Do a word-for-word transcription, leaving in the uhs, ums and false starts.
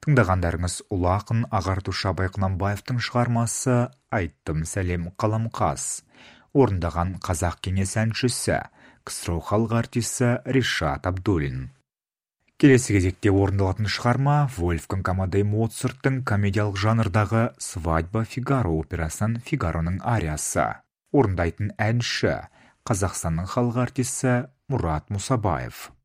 Тыңдағандарыңыз ұлы ақын ағартушы Абай Құнанбаевтың шығармасы «Айттым сәлем қаламқас». Орындаған қазақ кеңес әншісі, КСРО халық артисі Ришат Абдуллин. Келесі кезекте орындалатын шығарма Вольфганг Амадей Моцарттың комедиялық жанрдағы «Свадьба Фигаро» операсынан Фигароның ариясы. Орындайтын әнші Қазақстанның халық артисі Мұрат Мұсабаев.